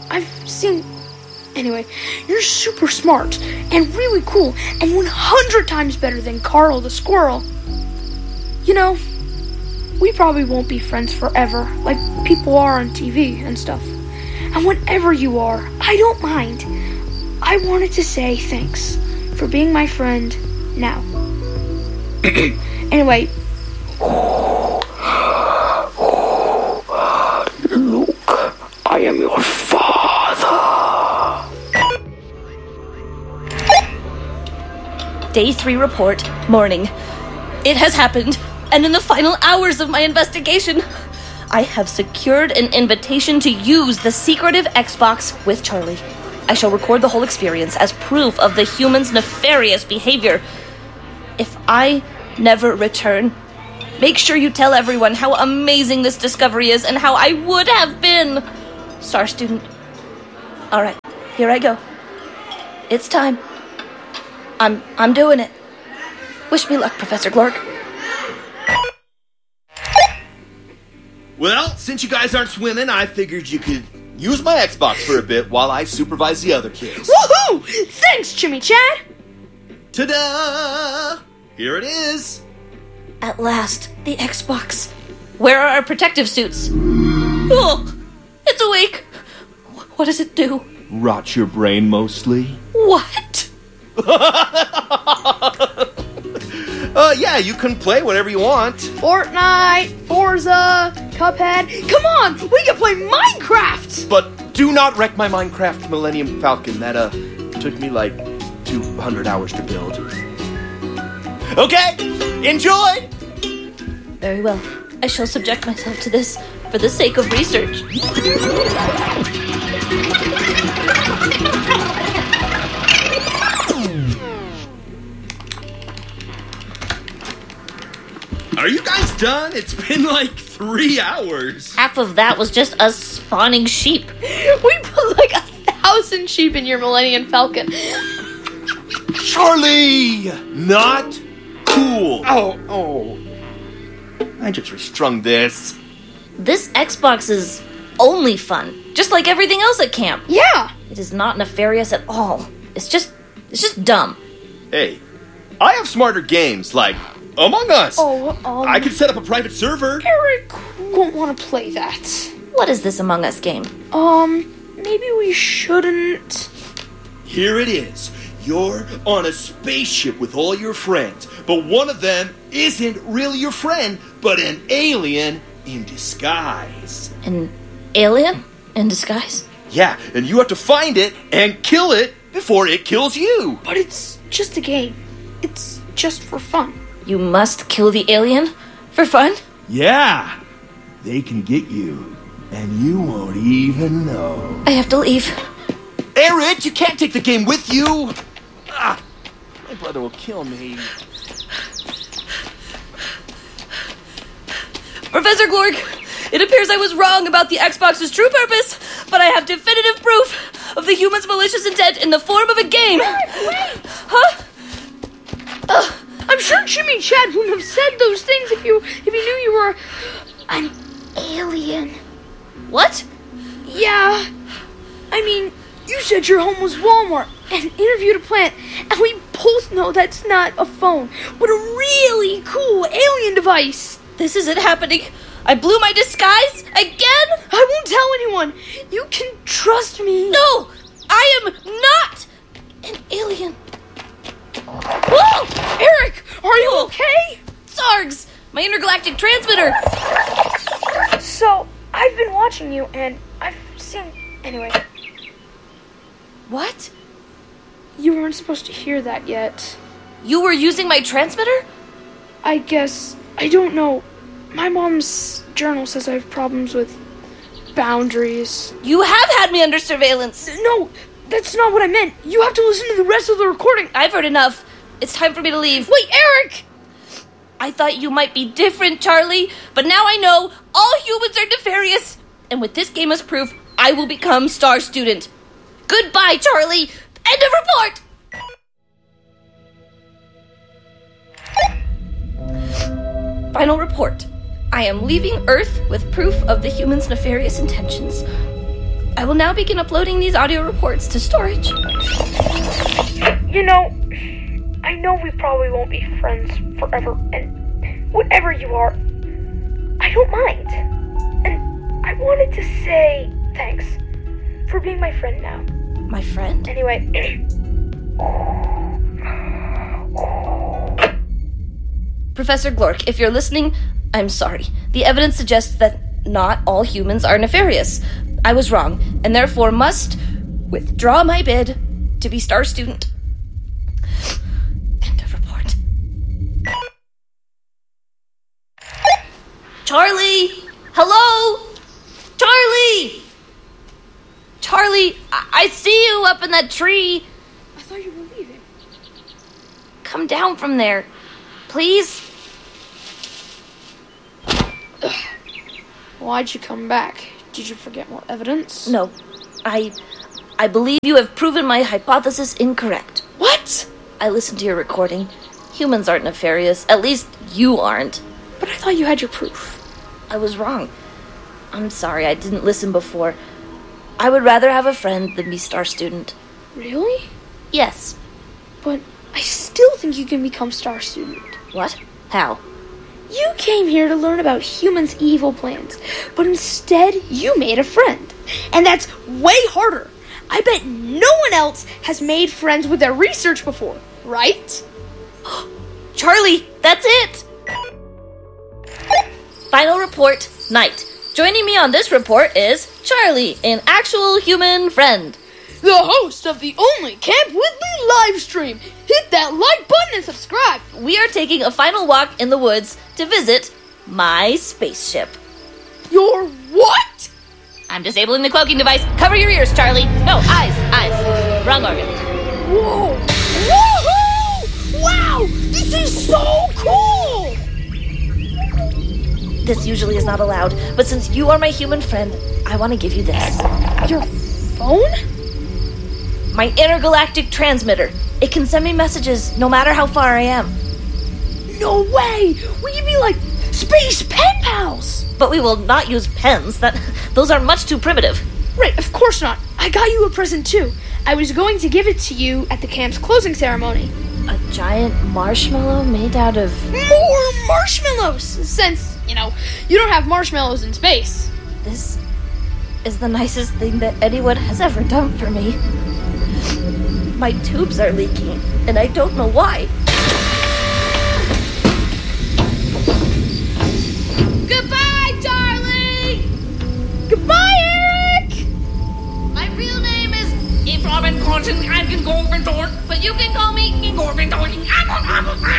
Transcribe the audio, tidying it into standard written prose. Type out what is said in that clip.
I've seen... Anyway, you're super smart and really cool and 100 times better than Carl the squirrel. You know, we probably won't be friends forever like people are on TV and stuff. And whenever you are, I don't mind. I wanted to say thanks for being my friend now. Anyway. Luke, I am your father. Day 3 report, morning. It has happened, and in the final hours of my investigation, I have secured an invitation to use the secretive Xbox with Charlie. I shall record the whole experience as proof of the human's nefarious behavior. If I never return, make sure you tell everyone how amazing this discovery is and how I would have been Star Student. All right, here I go. It's time. I'm doing it. Wish me luck, Professor Glork. Well, since you guys aren't swimming, I figured you could use my Xbox for a bit while I supervise the other kids. Woohoo! Thanks, Jimmy Chad! Ta-da! Here it is. At last, the Xbox. Where are our protective suits? Oh, it's awake. What does it do? Rot your brain, mostly. What? Yeah, you can play whatever you want. Fortnite, Forza, Cuphead. Come on, we can play Minecraft! But do not wreck my Minecraft Millennium Falcon. That, took me like 200 hours to build. Okay, enjoy! Very well. I shall subject myself to this for the sake of research. Are you guys done? It's been like 3 hours. Half of that was just us spawning sheep. We put like 1,000 sheep in your Millennium Falcon. Charlie! Not cool. Oh. I just restrung this. This Xbox is only fun, just like everything else at camp. Yeah. It is not nefarious at all. It's just dumb. Hey, I have smarter games like Among Us. I could set up a private server. Eric won't want to play that. What is this Among Us game? Maybe we shouldn't. Here it is. You're on a spaceship with all your friends, but one of them isn't really your friend, but an alien in disguise. An alien in disguise? Yeah, and you have to find it and kill it before it kills you. But it's just a game. It's just for fun. You must kill the alien for fun? Yeah, they can get you, and you won't even know. I have to leave. Eric, you can't take the game with you. My brother will kill me. Professor Glork, it appears I was wrong about the Xbox's true purpose, but I have definitive proof of the human's malicious intent in the form of a game. Wait! Huh? I'm sure Jimmy Chad wouldn't have said those things if he knew you were an alien. What? Yeah. I mean, you said your home was Walmart and interviewed a plant, and we both know that's not a phone, but a really cool alien device. This isn't happening. I blew my disguise again? I won't tell anyone. You can trust me. No, I am not an alien. Whoa! Eric, are you okay? Sargs, my intergalactic transmitter. So, I've been watching you, and I've seen... Anyway. What? You weren't supposed to hear that yet. You were using my transmitter? I guess... I don't know. My mom's journal says I have problems with boundaries. You have had me under surveillance. No, that's not what I meant. You have to listen to the rest of the recording. I've heard enough. It's time for me to leave. Wait, Eric! I thought you might be different, Charlie, but now I know all humans are nefarious. And with this game as proof, I will become Star Student. Goodbye, Charlie. End of report. Final report. I am leaving Earth with proof of the human's nefarious intentions. I will now begin uploading these audio reports to storage. You know, I know we probably won't be friends forever, and whatever you are, I don't mind. And I wanted to say thanks for being my friend now. My friend? Anyway. Professor Glork, if you're listening, I'm sorry. The evidence suggests that not all humans are nefarious. I was wrong, and therefore must withdraw my bid to be star student. End of report. Charlie! Hello? Charlie! Charlie, I see you up in that tree. I thought you were leaving. Come down from there, please. Why'd you come back? Did you forget more evidence? No, I believe you have proven my hypothesis incorrect. What? I listened to your recording. Humans aren't nefarious. At least you aren't. But I thought you had your proof. I was wrong. I'm sorry, I didn't listen before. I would rather have a friend than be star student. Really? Yes. But I still think you can become star student. What? How? You came here to learn about humans' evil plans, but instead you made a friend. And that's way harder. I bet no one else has made friends with their research before, right? Charlie, that's it! Final report, night. Joining me on this report is Charlie, an actual human friend. The host of the only Camp Whitley live stream. Hit that like button and subscribe. We are taking a final walk in the woods to visit my spaceship. Your what? I'm disabling the cloaking device. Cover your ears, Charlie. No, eyes. Wrong organ. Whoa! Woohoo! Wow! This is so cool! This usually is not allowed, but since you are my human friend, I want to give you this. Your phone? My intergalactic transmitter. It can send me messages no matter how far I am. No way! We can be like space pen pals! But we will not use pens. Those are much too primitive. Right, of course not. I got you a present too. I was going to give it to you at the camp's closing ceremony. A giant marshmallow made out of... More marshmallows! Since, you don't have marshmallows in space. This is the nicest thing that anyone has ever done for me. My tubes are leaking, and I don't know why. Goodbye, Charlie! Goodbye, Eric! My real name is Ifraben Conson Angengorvendorn, but you can call me Ingorvendorn.